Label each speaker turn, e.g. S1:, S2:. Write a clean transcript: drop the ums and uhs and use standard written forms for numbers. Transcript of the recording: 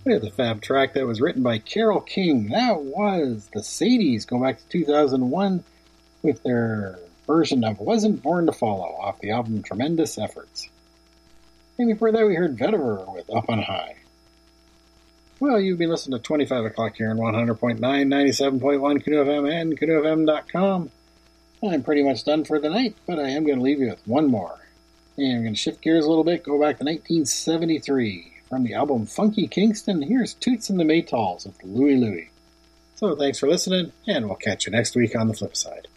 S1: We had the fab track that was written by Carole King. That was the Sadies, going back to 2001 with their version of Wasn't Born to Follow off the album Tremendous Efforts. And before that we heard Vetiver with Up on High. Well, you've been listening to 25 o'clock here on 100.9, 97.1 Canoe FM and CanoeFM.com. I'm pretty much done for the night, but I am going to leave you with one more. And I'm going to shift gears a little bit, go back to 1973. From the album Funky Kingston, here's Toots and the Maytals with Louie Louie. So thanks for listening, and we'll catch you next week on the flip side.